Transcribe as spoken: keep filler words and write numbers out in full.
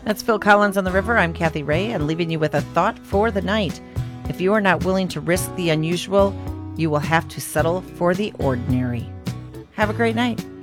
That's Phil Collins on the River. I'm Kathy Ray, and leaving you with a thought for the night. If you are not willing to risk the unusual, you will have to settle for the ordinary. Have a great night.